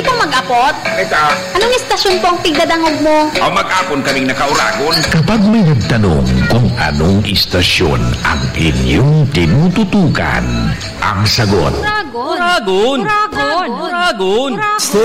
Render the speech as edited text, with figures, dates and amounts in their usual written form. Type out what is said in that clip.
Pwede pong mag-apot? Eka, Anong istasyon po ang tigdadangog mo? mag-apon kaming nakauragon. Kapag may nagtanong kung anong istasyon ang inyong tinututukan, ang sagot, Uragon. Uragon. Uragon. Uragon.